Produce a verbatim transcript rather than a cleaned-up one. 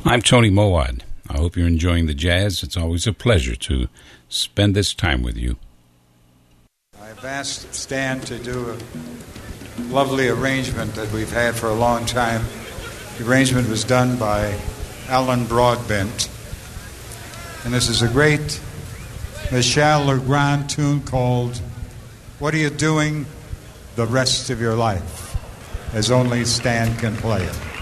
I'm Tony Mowat. I hope you're enjoying the jazz. It's always a pleasure to spend this time with you. I've asked Stan to do a lovely arrangement that we've had for a long time. The arrangement was done by Alan Broadbent. And this is a great Michel Legrand tune called What Are You Doing the Rest of Your Life, as only Stan can play it.